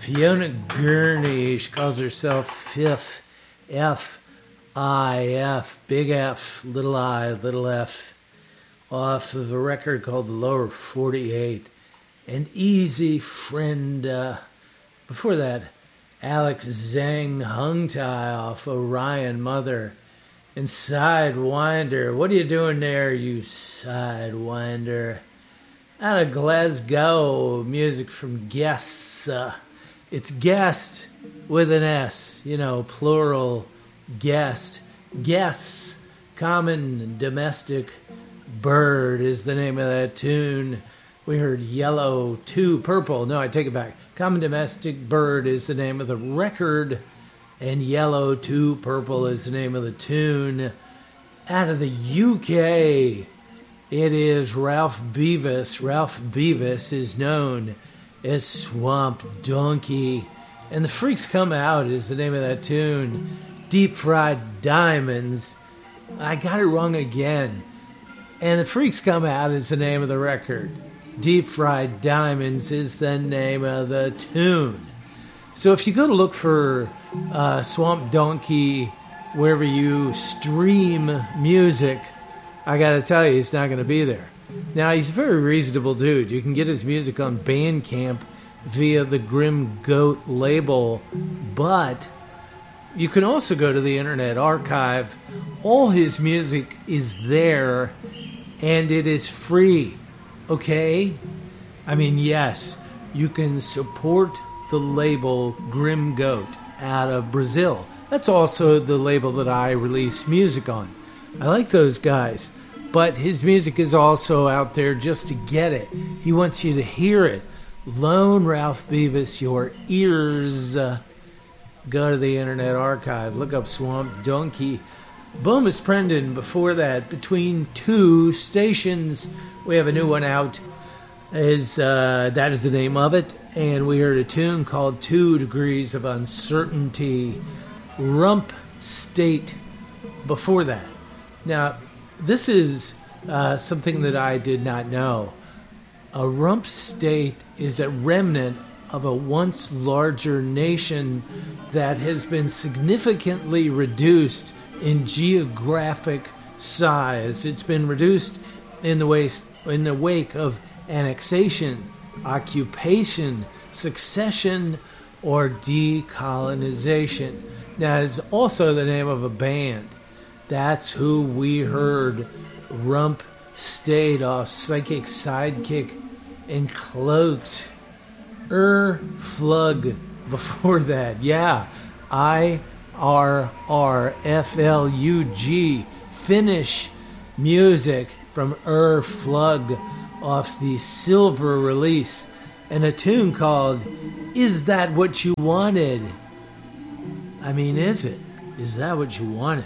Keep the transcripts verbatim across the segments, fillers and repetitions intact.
Fiona Gurney. She calls herself Fifth, F I F, big F, little I, little F, off of a record called The Lower forty-eight. And Easy Friend. Uh, before that, Alex Zhang Hung Tai off Orion Mother. And Sidewinder. What are you doing there, you Sidewinder? Out of Glasgow, music from Guess. Uh, it's Guest with an S, you know, plural, Guest. Guess, Common Domestic Bird is the name of that tune. We heard Yellow to Purple. No, I take it back. Common Domestic Bird is the name of the record, and Yellow to Purple is the name of the tune. Out of the U K, it is Ralph Beavis. Ralph Beavis is known as Swamp Donkey. And The Freaks Come Out is the name of that tune. Deep Fried Diamonds. I got it wrong again. And The Freaks Come Out is the name of the record. Deep Fried Diamonds is the name of the tune. So if you go to look for uh, Swamp Donkey wherever you stream music, I got to tell you, he's not going to be there. Now, he's a very reasonable dude. You can get his music on Bandcamp via the Grim Goat label, but you can also go to the Internet Archive. All his music is there, and it is free, okay? I mean, yes, you can support the label Grim Goat out of Brazil. That's also the label that I release music on. I like those guys. But his music is also out there just to get it. He wants you to hear it. Loan Ralph Beavis your ears. Uh, go to the Internet Archive. Look up Swamp Donkey. Bomis Prendon, before that, Between Two Stations. We have a new one out. Is uh, that is the name of it. And we heard a tune called Two Degrees of Uncertainty. Rump State before that. Now, this is uh, something that I did not know. A rump state is a remnant of a once larger nation that has been significantly reduced in geographic size. It's been reduced in the waste, in the wake of annexation, occupation, succession, or decolonization. Now, it's also the name of a band. That's who we heard. Rump State off Psychic Sidekick and Cloaked. Er Flug before that. Yeah. I R R F L U G. Finnish music from Er Flug off the Silver release. And a tune called Is That What You Wanted? I mean, is it? Is that what you wanted?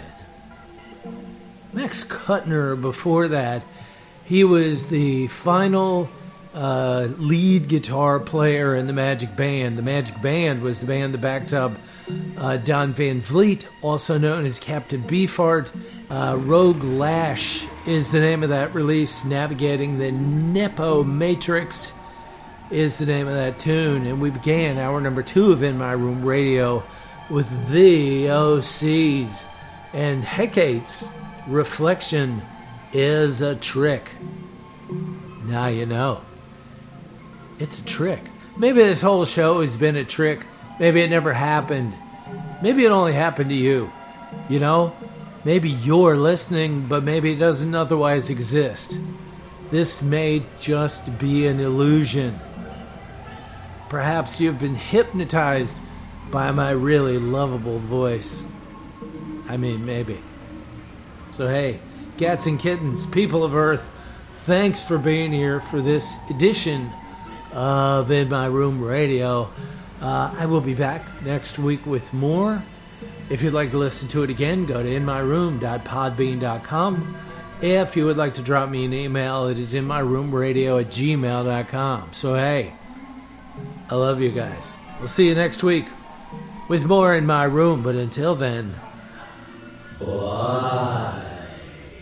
Max Kuttner, before that, he was the final uh, lead guitar player in the Magic Band. The Magic Band was the band that backed up uh, Don Van Vliet, also known as Captain Beefheart. Uh, Rogue Lash is the name of that release. Navigating the Nepo Matrix is the name of that tune. And we began hour number two of In My Room Radio with the O Cs and Hecate's Reflection is a Trick. Now you know. It's a trick. Maybe this whole show has been a trick. Maybe it never happened. Maybe it only happened to you. You know? Maybe you're listening, but maybe it doesn't otherwise exist. This may just be an illusion. Perhaps you've been hypnotized by my really lovable voice. I mean, maybe. So hey, cats and kittens, people of Earth, thanks for being here for this edition of In My Room Radio. Uh, I will be back next week with more. If you'd like to listen to it again, go to in my room dot podbean dot com. If you would like to drop me an email, it is inmyroomradio at gmail dot com. So hey, I love you guys. We'll see you next week with more In My Room. But until then, bye.